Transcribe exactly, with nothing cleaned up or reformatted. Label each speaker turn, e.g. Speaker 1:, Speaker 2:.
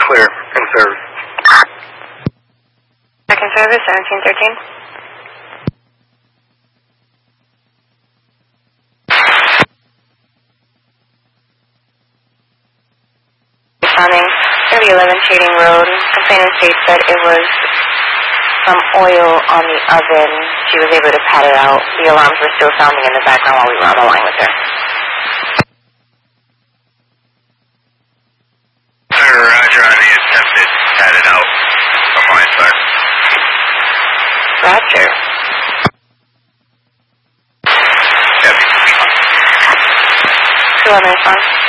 Speaker 1: clear. In service.
Speaker 2: Second service, seventeen thirteen. Responding, thirty eleven Shading Road. Complainant states that it was some oil on the oven. She was able to pat it out. The alarms were still sounding in the background while we were on the line with her.
Speaker 3: Roger on the attempted pat it out from my side.
Speaker 2: Roger.
Speaker 3: Yep.
Speaker 2: two eleven response.